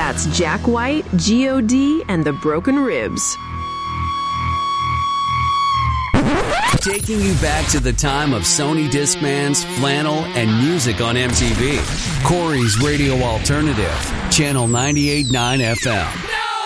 That's Jack White, G.O.D., and the Broken Ribs. Taking you back to the time of Sony Discmans, flannel, and music on MTV. Corey's Radio Alternative, Channel 98.9 FM.